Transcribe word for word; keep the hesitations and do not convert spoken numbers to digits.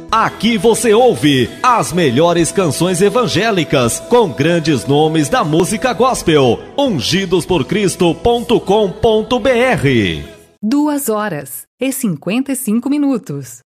Aqui você ouve as melhores canções evangélicas com grandes nomes da música gospel. ungidos por cristo ponto com ponto br. Duas horas e cinquenta e cinco minutos.